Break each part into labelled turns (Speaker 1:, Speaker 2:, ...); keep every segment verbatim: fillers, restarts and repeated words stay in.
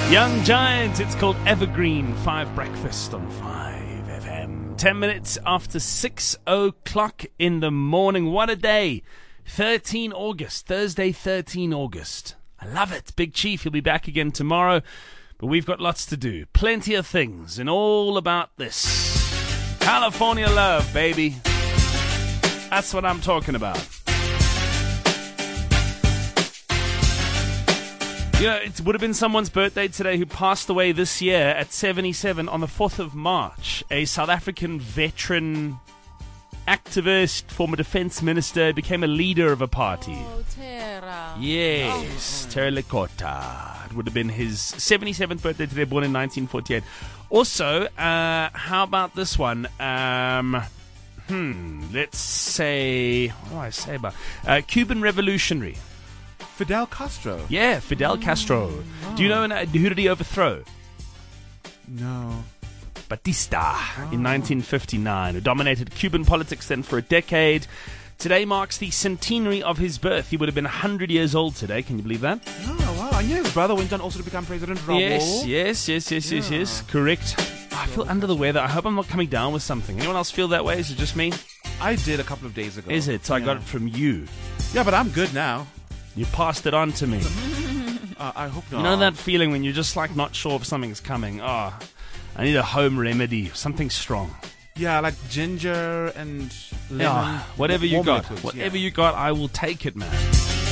Speaker 1: Young Giant, it's called Evergreen. Five Breakfast on five F M. Ten minutes after six o'clock in the morning. What a day. thirteen August, Thursday, thirteen August. I love it. Big Chief, he'll be back again tomorrow. But we've got lots to do. Plenty of things and all about this. California love, baby. That's what I'm talking about. You know, it would have been someone's birthday today who passed away this year at seventy-seven on the fourth of March. A South African veteran activist, former defense minister, became a leader of a party.
Speaker 2: Oh, Tera.
Speaker 1: Yes, oh. Tera Lekota. It would have been his seventy-seventh birthday today, born in nineteen forty-eight. Also, uh, how about this one? Um, hmm, let's say, what do I say about uh, Cuban revolutionary?
Speaker 3: Fidel Castro.
Speaker 1: Yeah, Fidel Castro.
Speaker 3: Oh.
Speaker 1: Do you know who did he overthrow?
Speaker 3: No.
Speaker 1: Batista
Speaker 3: oh.
Speaker 1: in nineteen fifty-nine, who dominated Cuban politics then for a decade. Today marks the centenary of his birth. He would have been one hundred years old today. Can you believe that?
Speaker 3: Oh, wow. And yeah, his brother went on also to become president. Raul.
Speaker 1: Yes, yes, yes, yes, yes,
Speaker 3: yeah.
Speaker 1: yes. Correct. I feel under the weather. I hope I'm not coming down with something. Anyone else feel that way? Is it just me?
Speaker 3: I did a couple of days ago.
Speaker 1: Is it? So
Speaker 3: yeah.
Speaker 1: I got it from you.
Speaker 3: Yeah, but I'm good now.
Speaker 1: You passed it on to me.
Speaker 3: uh, I hope not.
Speaker 1: You know that feeling when you're just like not sure if something's coming? Oh, I need a home remedy, something strong.
Speaker 3: Yeah, like ginger and lemon.
Speaker 1: Yeah, whatever you got.
Speaker 3: Liquids,
Speaker 1: whatever
Speaker 3: yeah.
Speaker 1: you got, I will take it, man.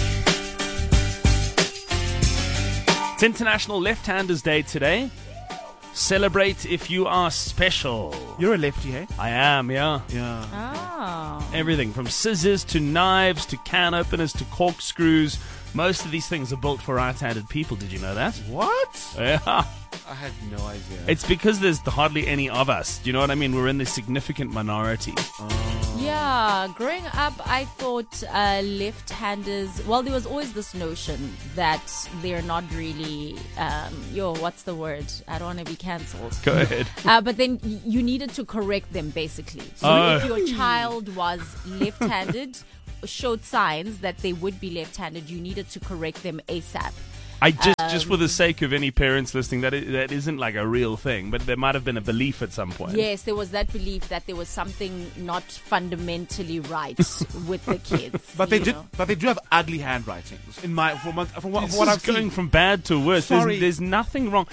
Speaker 1: It's International Left-Handers Day today. Celebrate if you are special.
Speaker 3: You're a lefty, hey?
Speaker 1: I am, yeah.
Speaker 3: Yeah.
Speaker 2: Oh.
Speaker 1: Everything from scissors to knives to can openers to corkscrews. Most of these things are built for right-handed people. Did you know that?
Speaker 3: What?
Speaker 1: Yeah.
Speaker 3: I had no idea.
Speaker 1: It's because there's hardly any of us. Do you know what I mean? We're in this significant minority.
Speaker 3: Oh.
Speaker 2: Yeah, growing up, I thought uh, left-handers. Well, there was always this notion that they're not really. Um, yo, what's the word? I don't want to be cancelled.
Speaker 1: Go ahead.
Speaker 2: Uh, but then y- you needed to correct them, basically. So
Speaker 1: Oh.
Speaker 2: if your child was left-handed, showed signs that they would be left-handed, you needed to correct them ASAP.
Speaker 1: I just, just for the sake of any parents listening, that is, that isn't like a real thing, but there might have been a belief at some point.
Speaker 2: Yes, there was that belief that there was something not fundamentally right with the kids.
Speaker 3: But they
Speaker 2: you
Speaker 3: did.
Speaker 2: know.
Speaker 3: But they do have ugly handwritings. In my from what from what,
Speaker 1: This
Speaker 3: from what
Speaker 1: is
Speaker 3: I've
Speaker 1: going
Speaker 3: seen.
Speaker 1: from bad to worse.
Speaker 3: Sorry.
Speaker 1: There's, there's nothing wrong.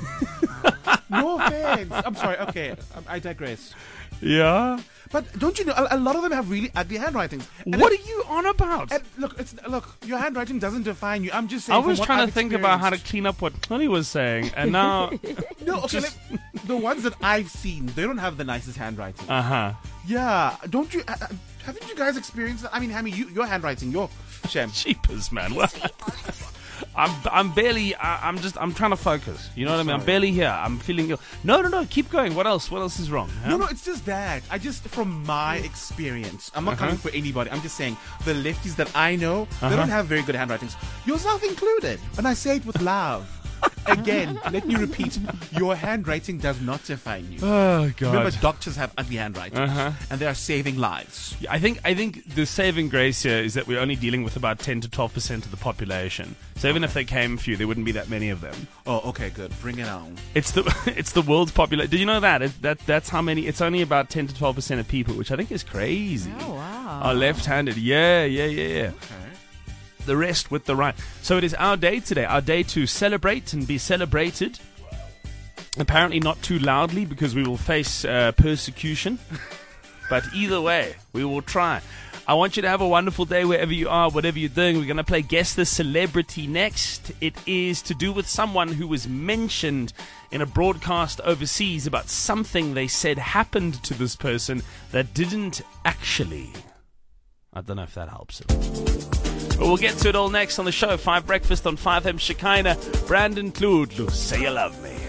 Speaker 3: No offense. I'm sorry. Okay, I, I digress.
Speaker 1: Yeah.
Speaker 3: But don't you know a, a lot of them have really ugly handwritings? And
Speaker 1: What
Speaker 3: it-
Speaker 1: are you on about?
Speaker 3: And look, it's look. Your handwriting doesn't define you. I'm just saying.
Speaker 1: I was
Speaker 3: from what
Speaker 1: trying to
Speaker 3: I've
Speaker 1: think about how to
Speaker 3: experienced.
Speaker 1: clean up what Connie was saying, and now...
Speaker 3: No, okay.
Speaker 1: just-
Speaker 3: Like, the ones that I've seen, they don't have the nicest handwriting.
Speaker 1: Uh-huh.
Speaker 3: Yeah, don't you? Uh, uh, haven't you guys experienced that? I mean, Hammy, you, your handwriting, your Shem.
Speaker 1: Cheapers, man. What? I'm I'm barely I, I'm just I'm trying to focus. You know what I mean? I'm
Speaker 3: Sorry.
Speaker 1: barely here. I'm feeling ill. No, no, no. Keep going. What else? What else is wrong? huh?
Speaker 3: No, no, it's just that. I just, from my experience, I'm not
Speaker 1: Uh-huh.
Speaker 3: coming for anybody. I'm just saying the lefties that I know,
Speaker 1: Uh-huh.
Speaker 3: they don't have very good handwritings. Yourself included. And I say it with love. Again, let me repeat: your handwriting does not define you.
Speaker 1: Oh God.
Speaker 3: Remember, doctors have ugly handwritings,
Speaker 1: Uh-huh.
Speaker 3: and they are saving lives.
Speaker 1: I think I think the saving grace here is that we're only dealing with about ten to twelve percent of the population. So even if they came few, there wouldn't be that many of them.
Speaker 3: Oh, okay, good. Bring it on.
Speaker 1: It's the it's the world's population. Did you know that? It, that that's how many. It's only about ten to twelve percent of people, which I think is crazy.
Speaker 2: Oh, wow.
Speaker 1: Are left-handed. Yeah, yeah, yeah, yeah.
Speaker 3: Okay.
Speaker 1: The rest with the right. So it is our day today, our day to celebrate and be celebrated. Apparently not too loudly because we will face uh, persecution. But either way, we will try. I want you to have a wonderful day wherever you are, whatever you're doing. We're going to play Guess the Celebrity next. It is to do with someone who was mentioned in a broadcast overseas about something they said happened to this person that didn't actually. I don't know if that helps at all. But we'll get to it all next on the show. Five Breakfast on five M Shekinah. Brandon Kludlu, Say You Love Me.